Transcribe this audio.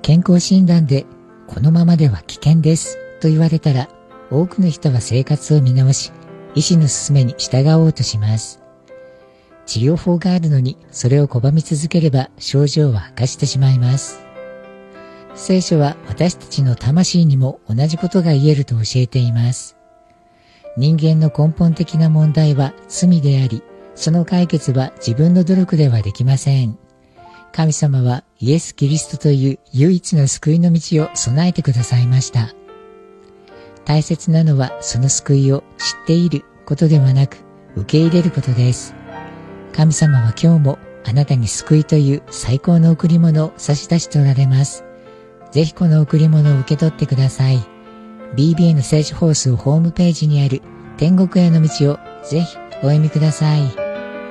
健康診断でこのままでは危険ですと言われたら、多くの人は生活を見直し、医師の勧めに従おうとします。治療法があるのにそれを拒み続ければ症状は悪化してしまいます。聖書は私たちの魂にも同じことが言えると教えています。人間の根本的な問題は罪であり、その解決は自分の努力ではできません。神様はイエス・キリストという唯一の救いの道を備えてくださいました。大切なのはその救いを知っていることではなく、受け入れることです。神様は今日もあなたに救いという最高の贈り物を差し出しておられます。ぜひこの贈り物を受け取ってください。BBA の聖書放送ホームページにある天国への道をぜひお読みください。